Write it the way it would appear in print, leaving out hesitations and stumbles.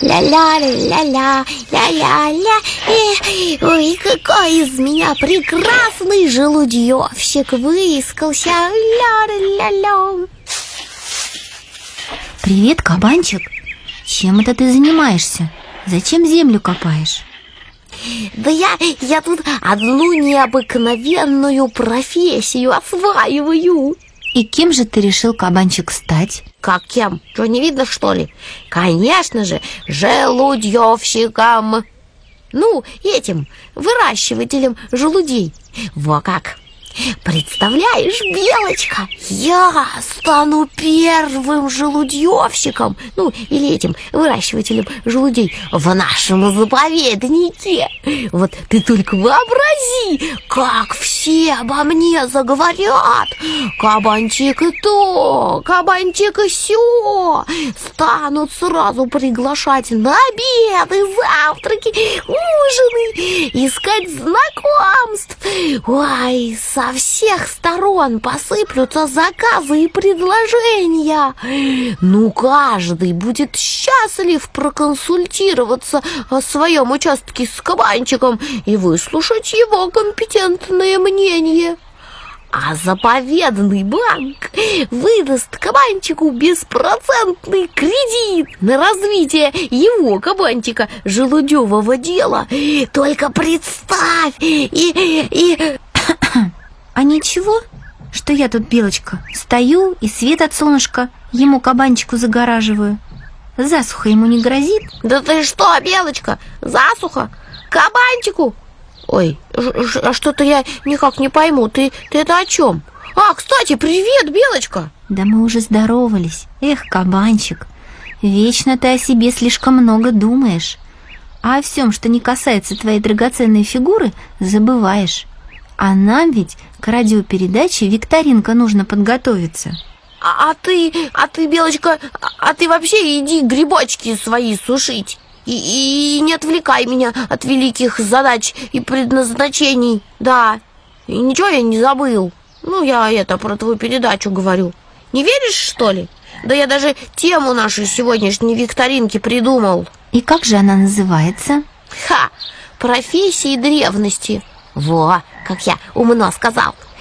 ля-ля-ля-ля, ля-ля-ля. Ой, какой из меня прекрасный желудевщик выискался. Ля-ля-ля-ля. Привет, кабанчик. Чем это ты занимаешься? Зачем землю копаешь? Да я тут одну необыкновенную профессию осваиваю. И кем же ты решил, кабанчик, стать? Как кем? Что, не видно, что ли? Конечно же, желудевщиком. Ну, этим, выращивателем желудей. Во как! Представляешь, Белочка, я стану первым желудевщиком, ну, или этим выращивателем желудей в нашем заповеднике. Вот ты только вообрази, как все обо мне заговорят. Кабанчик и то, кабанчик и сё. Станут сразу приглашать на обеды, завтраки, ужины, искать знакомств. Ой, со всех сторон посыплются заказы и предложения. Ну, каждый будет счастлив проконсультироваться о своем участке с кабанчиком и выслушать его компетентное мнение. А заповедный банк выдаст кабанчику беспроцентный кредит на развитие его, кабанчика, желудевого дела. Только представь, А ничего, что я тут, Белочка, стою и свет от солнышка ему, кабанчику, загораживаю. Засуха ему не грозит? Да ты что, Белочка, засуха? Кабанчику? Ой, а что-то я никак не пойму, ты это о чем? А, кстати, привет, Белочка. Да мы уже здоровались. Эх, кабанчик, вечно ты о себе слишком много думаешь, а о всем, что не касается твоей драгоценной фигуры, забываешь. А нам ведь к радиопередаче викторинка нужно подготовиться. А ты, Белочка, а ты вообще иди грибочки свои сушить. И не отвлекай меня от великих задач и предназначений. Да, и ничего я не забыл. Ну, я это про твою передачу говорю. Не веришь, что ли? Да я даже тему нашей сегодняшней викторинки придумал. И как же она называется? Профессии древности. Во, как я умно сказал.